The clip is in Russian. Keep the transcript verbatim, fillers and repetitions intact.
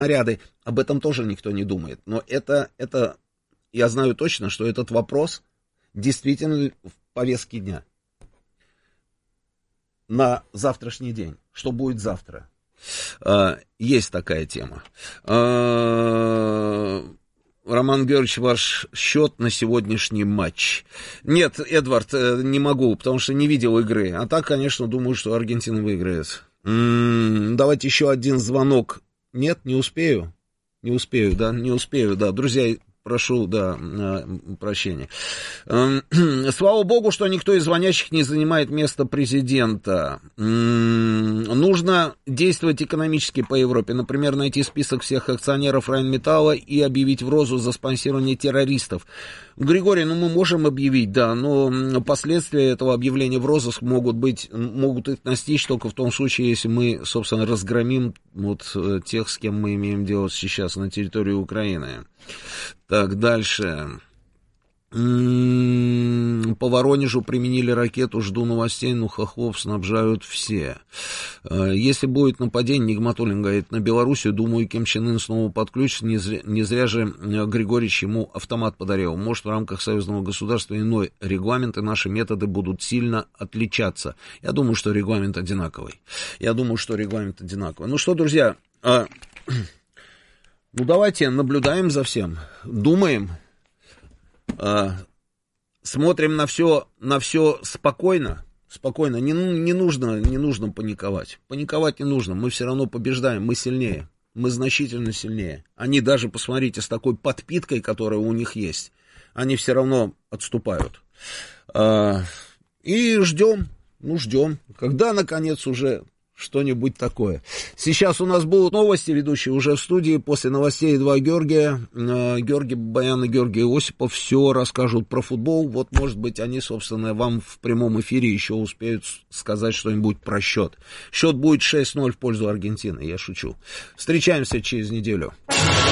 снаряды, об этом тоже никто не думает. Но это, это, я знаю точно, что этот вопрос действительно в повестке дня на завтрашний день. Что будет завтра? Есть такая тема. Роман Георгиевич, ваш счет на сегодняшний матч. Нет, Эдвард, не могу, потому что не видел игры. А так, конечно, думаю, что Аргентина выиграет. М-м, давайте еще один звонок. Нет, не успею. Не успею, да, не успею, да. Друзья, прошу, да, прощения. Слава богу, что никто из звонящих не занимает место президента. Нужно действовать экономически по Европе. Например, найти список всех акционеров Райнметалла и объявить в розу за спонсирование террористов. Григорий, ну мы можем объявить, да, но последствия этого объявления в розыск могут быть, могут их настичь только в том случае, если мы, собственно, разгромим вот тех, с кем мы имеем дело сейчас на территории Украины. Так, дальше. М-м-м, по Воронежу применили ракету, жду новостей, ну хохлов снабжают все. Если будет нападение, Нигматуллин говорит, на Белоруссию, думаю, Ким Чен Ын снова подключит, не зря, не зря же Григорьевич ему автомат подарил. Может, в рамках союзного государства иной регламент, и наши методы будут сильно отличаться. Я думаю, что регламент одинаковый. Я думаю, что регламент одинаковый. Ну что, друзья, а... ну давайте наблюдаем за всем, думаем, э, смотрим на все, на все спокойно, спокойно, не, не, нужно, не нужно паниковать, паниковать не нужно, мы все равно побеждаем, мы сильнее, мы значительно сильнее. Они даже, посмотрите, с такой подпиткой, которая у них есть, они все равно отступают. Э, и ждем, ну ждем, когда наконец уже... что-нибудь такое. Сейчас у нас будут новости, ведущие уже в студии. После новостей два Георгия, э, Георгий Баян и Георгий Осипов все расскажут про футбол. Вот, может быть, они, собственно, вам в прямом эфире еще успеют сказать что-нибудь про счет. Счет будет шесть ноль в пользу Аргентины, я шучу. Встречаемся через неделю.